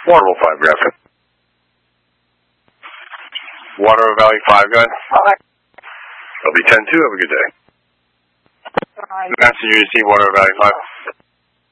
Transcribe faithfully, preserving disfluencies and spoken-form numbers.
Waterville five, good afternoon. Waterville Valley five, go ahead. L B ten two, have a good day. Bye. Master U C, Waterville Valley five.